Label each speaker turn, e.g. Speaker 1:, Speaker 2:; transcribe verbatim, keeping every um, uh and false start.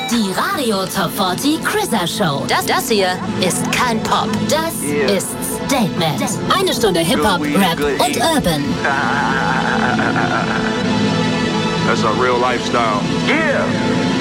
Speaker 1: Die Radio Top vierzig Chrissa Show. Das, das hier ist kein Pop. Das
Speaker 2: Yeah.
Speaker 1: ist Statement. Eine Stunde Hip-Hop,
Speaker 2: Good weed,
Speaker 1: Rap
Speaker 2: good
Speaker 1: und
Speaker 2: eat.
Speaker 1: Urban.
Speaker 2: That's a real lifestyle. Yeah.